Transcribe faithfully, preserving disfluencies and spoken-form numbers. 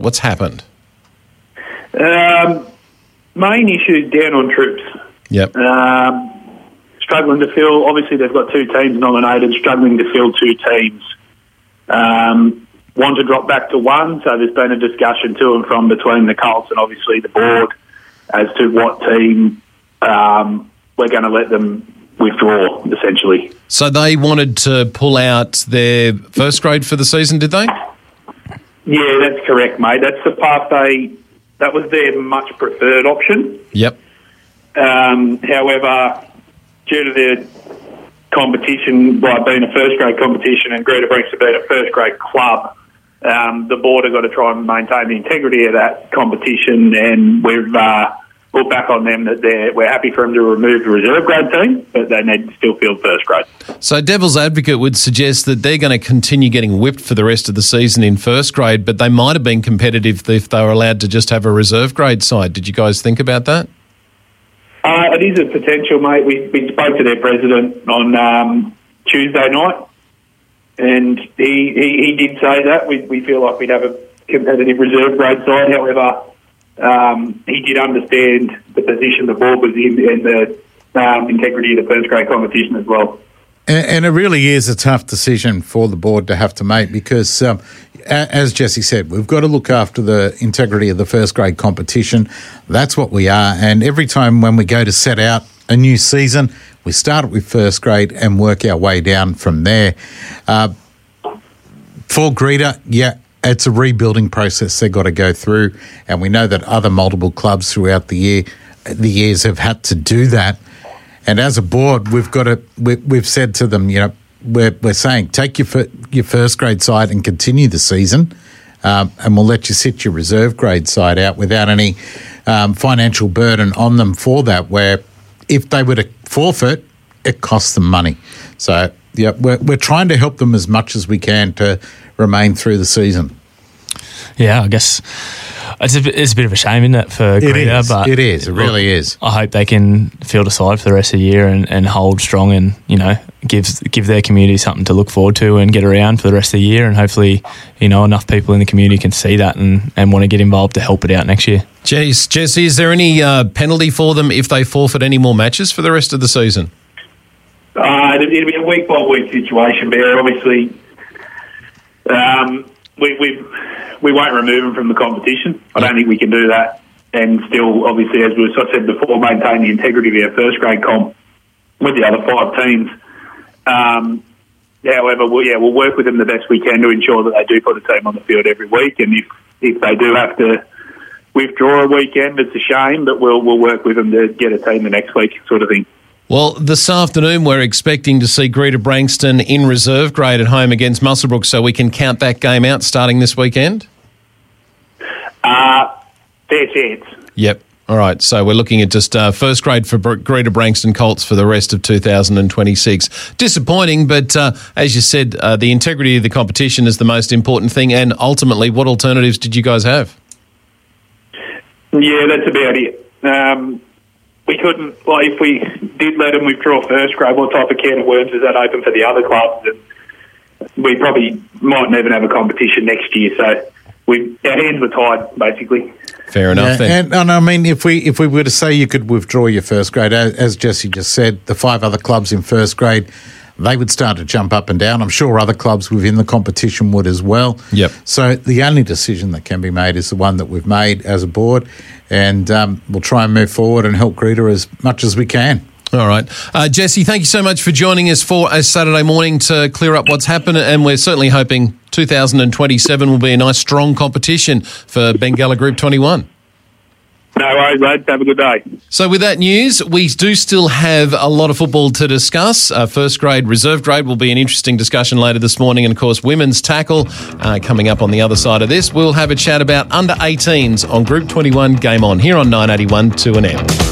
What's happened? Um, main issue down on troops. Yep. Um, struggling to fill. Obviously, they've got two teams nominated. Struggling to fill two teams. Um, want to drop back to one. So there's been a discussion to and from between the Colts and obviously the board as to what team um, we're going to let them withdraw, essentially. So they wanted to pull out their first grade for the season, did they? Yeah, that's correct, mate. That's the path they... That was their much preferred option. Yep. Um, however, due to the competition, like being a first grade competition and Greta Brankston being a first grade club, um, the board have got to try and maintain the integrity of that competition, and we've uh, put back on them that they're, we're happy for them to remove the reserve grade team, but they need to still field first grade. So Devil's Advocate would suggest that they're going to continue getting whipped for the rest of the season in first grade, but they might have been competitive if they were allowed to just have a reserve grade side. Did you guys think about that? Uh, it is a potential, mate. We, we spoke to their president on um, Tuesday night, and he, he, he did say that. We, we feel like we'd have a competitive reserve grade side. However, um, he did understand the position the board was in and the um, integrity of the first grade competition as well. And, and it really is a tough decision for the board to have to make because, um, as Jesse said, we've got to look after the integrity of the first grade competition. That's what we are. And every time when we go to set out a new season, we start with first grade and work our way down from there. Uh, for Greta, yeah, it's a rebuilding process they've got to go through. And we know that other multiple clubs throughout the year, the years have had to do that. And as a board, we've got to, we, we've said to them, you know, we're, we're saying take your your first grade side and continue the season, um, and we'll let you sit your reserve grade side out without any um, financial burden on them for that, where if they were to forfeit, it costs them money. So, yeah, we're, we're trying to help them as much as we can to remain through the season. Yeah, I guess it's a, it's a bit of a shame, isn't it, for Greta? It is, but it is, it really is. I hope they can field a side for the rest of the year and, and hold strong and, you know, give, give their community something to look forward to and get around for the rest of the year, and hopefully, you know, enough people in the community can see that and, and want to get involved to help it out next year. Jeez, Jesse, is there any uh, penalty for them if they forfeit any more matches for the rest of the season? Uh, it'll be a week-by-week situation, Bear. Obviously, um, we, we we won't remove them from the competition. I don't think we can do that. And still, obviously, as we said before, maintain the integrity of our first-grade comp with the other five teams. Um, however, we'll, yeah, we'll work with them the best we can to ensure that they do put a team on the field every week. And if, if they do have to withdraw a weekend, it's a shame, but we'll we'll work with them to get a team the next week, sort of thing. Well, this afternoon we're expecting to see Greta Brankston in reserve grade at home against Muswellbrook, so we can count that game out starting this weekend? Uh, fair chance. Yep. All right, so we're looking at just uh, first grade for Br- Greta Brankston Colts for the rest of two thousand twenty-six. Disappointing, but uh, as you said, uh, the integrity of the competition is the most important thing, and ultimately, what alternatives did you guys have? Yeah, that's about it. Um, we couldn't, like, if we did let them withdraw first grade, what type of can of worms is that open for the other clubs? And we probably might even have a competition next year, so we our hands were tied, basically. Fair enough, yeah, then. And, and I mean, if we if we were to say you could withdraw your first grade, as, as Jesse just said, the five other clubs in first grade, they would start to jump up and down. I'm sure other clubs within the competition would as well. Yep. So the only decision that can be made is the one that we've made as a board, and um, we'll try and move forward and help Greta as much as we can. All right. Uh, Jesse, thank you so much for joining us for a Saturday morning to clear up what's happened, and we're certainly hoping two thousand twenty-seven will be a nice, strong competition for Bengalla Group twenty-one. No worries, lads. Have a good day. So with that news, we do still have a lot of football to discuss. Uh, first grade, reserve grade will be an interesting discussion later this morning. And, of course, women's tackle uh, coming up on the other side of this. We'll have a chat about under eighteens on Group twenty-one Game On here on nine eighty-one two N M.